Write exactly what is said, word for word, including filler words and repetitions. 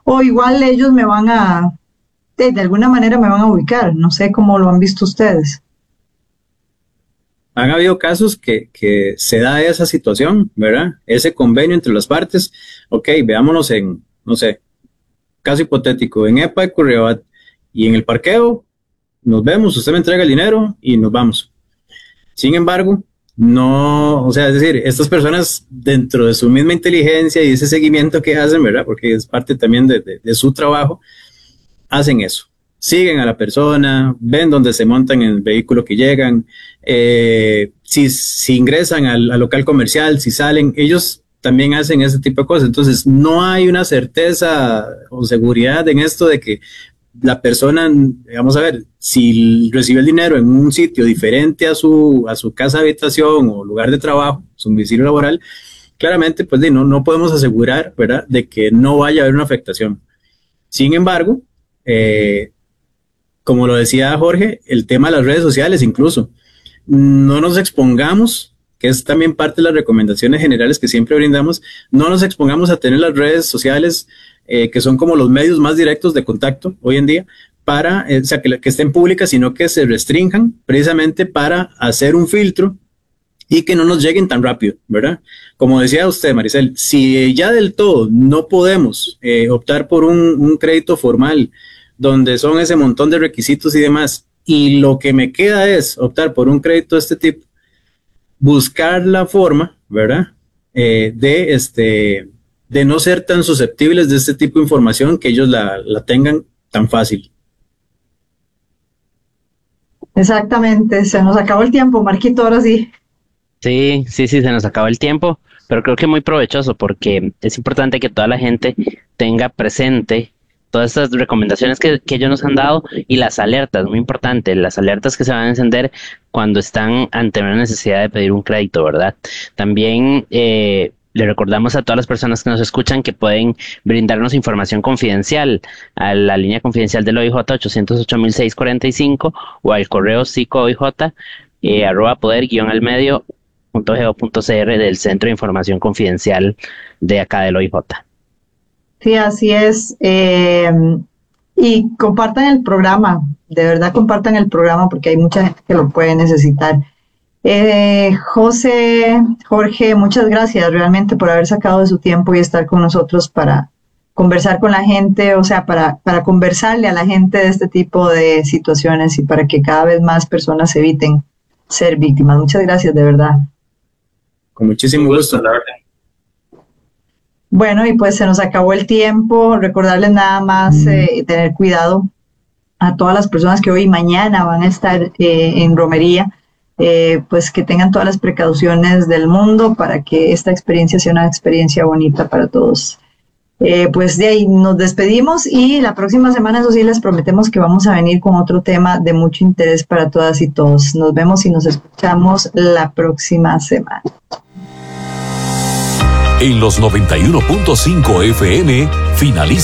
o igual ellos me van a, de, de alguna manera me van a ubicar, no sé cómo lo han visto ustedes. Han habido casos que, que se da esa situación, ¿verdad? Ese convenio entre las partes. Ok, veámonos en, no sé, caso hipotético, en EPA y Curriabat, y en el parqueo nos vemos, usted me entrega el dinero y nos vamos. Sin embargo, no, o sea, es decir, estas personas dentro de su misma inteligencia y ese seguimiento que hacen, ¿verdad? Porque es parte también de, de, de su trabajo, hacen eso. Siguen a la persona, ven dónde se montan en el vehículo que llegan, eh, si, si ingresan al, al local comercial, si salen, ellos también hacen ese tipo de cosas. Entonces, no hay una certeza o seguridad en esto de que la persona, vamos a ver, si recibe el dinero en un sitio diferente a su, a su casa de habitación o lugar de trabajo, su domicilio laboral, claramente, pues no, no podemos asegurar, ¿verdad?, de que no vaya a haber una afectación. Sin embargo, eh, como lo decía Jorge, el tema de las redes sociales incluso, no nos expongamos, que es también parte de las recomendaciones generales que siempre brindamos, no nos expongamos a tener las redes sociales eh, que son como los medios más directos de contacto hoy en día, para, eh, o sea, que, que estén públicas, sino que se restrinjan precisamente para hacer un filtro y que no nos lleguen tan rápido, ¿verdad? Como decía usted, Maricel, si ya del todo no podemos eh, optar por un, un crédito formal, donde son ese montón de requisitos y demás, y lo que me queda es optar por un crédito de este tipo, buscar la forma, ¿verdad?, eh, de, este, de no ser tan susceptibles de este tipo de información, que ellos la, la tengan tan fácil. Exactamente, se nos acabó el tiempo, Marquito, ahora sí. Sí, sí, sí, se nos acaba el tiempo, pero creo que muy provechoso porque es importante que toda la gente tenga presente todas estas recomendaciones que, que ellos nos han dado y las alertas, muy importante, las alertas que se van a encender cuando están ante una necesidad de pedir un crédito, ¿verdad? También eh, le recordamos a todas las personas que nos escuchan que pueden brindarnos información confidencial a la línea confidencial del O I J ochocientos ocho mil seiscientos cuarenta y cinco o al correo psicooj eh, arroba poder guión al medio punto go punto cr del Centro de Información Confidencial de acá del O I J. Sí, así es. Eh, y compartan el programa, de verdad compartan el programa porque hay mucha gente que lo puede necesitar. Eh, José, Jorge, muchas gracias realmente por haber sacado de su tiempo y estar con nosotros para conversar con la gente, o sea, para, para conversarle a la gente de este tipo de situaciones y para que cada vez más personas eviten ser víctimas. Muchas gracias, de verdad. Con muchísimo gusto, la verdad. Bueno, y pues se nos acabó el tiempo. Recordarles nada más eh, tener cuidado a todas las personas que hoy y mañana van a estar eh, en romería, eh, pues que tengan todas las precauciones del mundo para que esta experiencia sea una experiencia bonita para todos. Eh, pues de ahí nos despedimos y la próxima semana, eso sí, les prometemos que vamos a venir con otro tema de mucho interés para todas y todos. Nos vemos y nos escuchamos la próxima semana. En los noventa y uno punto cinco F M finaliza